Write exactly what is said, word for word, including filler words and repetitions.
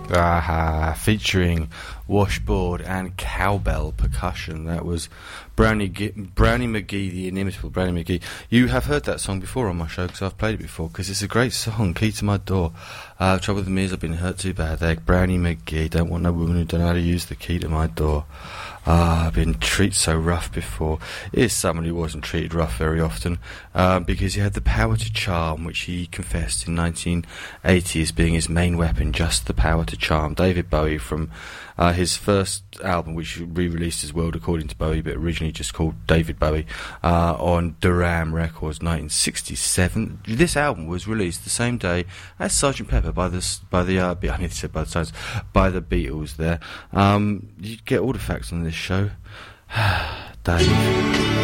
Aha, featuring washboard and cowbell percussion. That was Brownie G- Brownie McGee, the inimitable Brownie McGee. You have heard that song before on my show because I've played it before, because it's a great song, Key to My Door. Uh, trouble with me is I've been hurt too bad there. Brownie McGee, don't want no woman who don't know how to use the key to my door. Ah, I've been treated so rough before. Here's someone who wasn't treated rough very often, uh, because he had the power to charm, which he confessed in nineteen eighty as being his main weapon, just the power to charm. David Bowie, from uh, his first album, which re-released as World According to Bowie, but originally just called David Bowie, uh, on Duran Records, nineteen sixty-seven. This album was released the same day as Sergeant Pepper by the by the uh, I need to say by the Stones, by the Beatles. There, um, you get all the facts on this show, Dave.